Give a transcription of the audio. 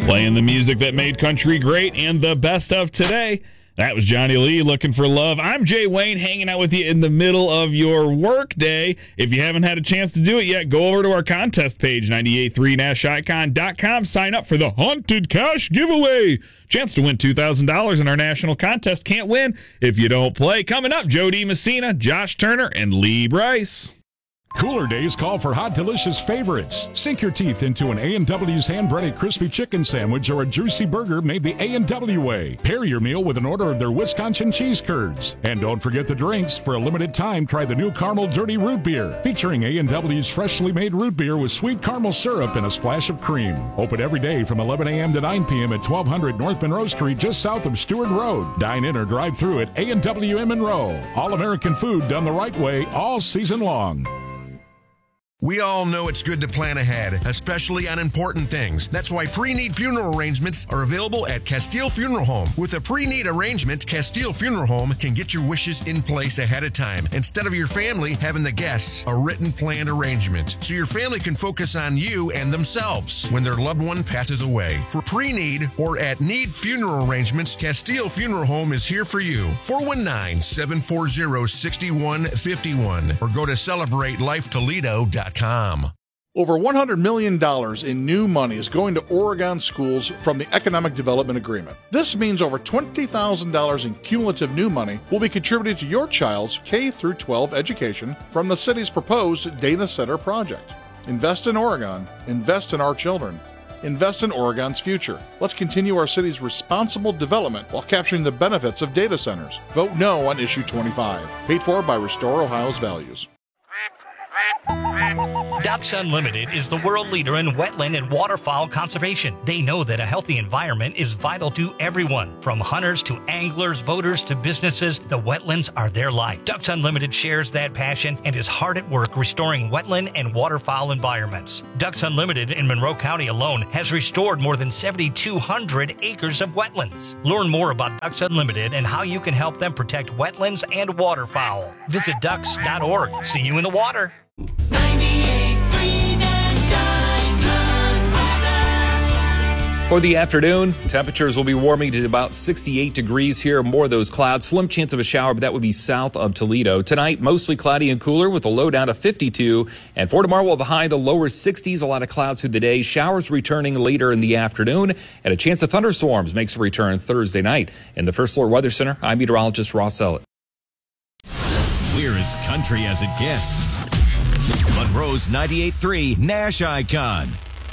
Playing the music that made country great and the best of today. That was Johnny Lee, Looking for Love. I'm Jay Wayne, hanging out with you in the middle of your work day. If you haven't had a chance to do it yet, go over to our contest page, 983nashicon.com. Sign up for the Haunted Cash Giveaway. Chance to win $2,000 in our national contest. Can't win if you don't play. Coming up, Jody Messina, Josh Turner, and Lee Bryce. Cooler days call for hot, delicious favorites. Sink your teeth into an A&W's hand-breaded crispy chicken sandwich or a juicy burger made the A&W way. Pair your meal with an order of their Wisconsin cheese curds. And don't forget the drinks. For a limited time, try the new Caramel Dirty Root Beer, featuring A&W's freshly made root beer with sweet caramel syrup and a splash of cream. Open every day from 11 a.m. to 9 p.m. at 1200 North Monroe Street, just south of Stewart Road. Dine in or drive through at A&W in Monroe. All-American food done the right way all season long. We all know it's good to plan ahead, especially on important things. That's why pre-need funeral arrangements are available at Castile Funeral Home. With a pre-need arrangement, Castile Funeral Home can get your wishes in place ahead of time, instead of your family having the guests a written planned arrangement, so your family can focus on you and themselves when their loved one passes away. For pre-need or at need funeral arrangements, Castile Funeral Home is here for you. 419-740-6151 or go to CelebrateLifeToledo.com. Over $100 million in new money is going to Oregon schools from the Economic Development Agreement. This means over $20,000 in cumulative new money will be contributed to your child's K-12 education from the city's proposed data center project. Invest in Oregon. Invest in our children. Invest in Oregon's future. Let's continue our city's responsible development while capturing the benefits of data centers. Vote no on Issue 25. Paid for by Restore Ohio's Values. Ducks Unlimited is the world leader in wetland and waterfowl conservation. They know that a healthy environment is vital to everyone. From hunters to anglers, boaters to businesses, the wetlands are their life. Ducks Unlimited shares that passion and is hard at work restoring wetland and waterfowl environments. Ducks Unlimited in Monroe County alone has restored more than 7,200 acres of wetlands. Learn more about Ducks Unlimited and how you can help them protect wetlands and waterfowl. Visit ducks.org. See you in the water. 98.3 Nash For the afternoon, temperatures will be warming to about 68 degrees here. More of those clouds. Slim chance of a shower, but that would be south of Toledo. Tonight, mostly cloudy and cooler with a low down to 52. And for tomorrow, we'll have a high in the lower 60s. A lot of clouds through the day. Showers returning later in the afternoon. And a chance of thunderstorms makes a return Thursday night. In the First Floor Weather Center, I'm meteorologist Ross Ellett. We're as country as it gets. Monroe's 98.3 Nash Icon.